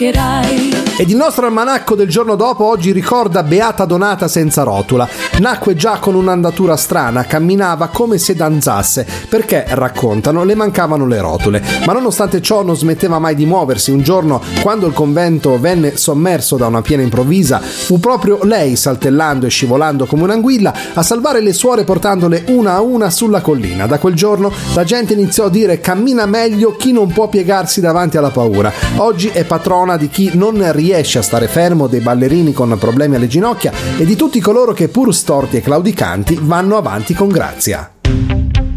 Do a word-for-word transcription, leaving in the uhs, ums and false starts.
toccherai. Ed il nostro almanacco del giorno dopo oggi ricorda Beata Donata senza rotula. Nacque già con un'andatura strana, camminava come se danzasse, perché, raccontano, le mancavano le rotule. Ma nonostante ciò non smetteva mai di muoversi. Un giorno, quando il convento venne sommerso da una piena improvvisa, fu proprio lei, saltellando e scivolando come un'anguilla, a salvare le suore portandole una a una sulla collina. Da quel giorno la gente iniziò a dire: cammina meglio chi non può piegarsi davanti alla paura. Oggi è patrona di chi non riesce a stare fermo, dei ballerini con problemi alle ginocchia e di tutti coloro che, pur storti e claudicanti, vanno avanti con grazia.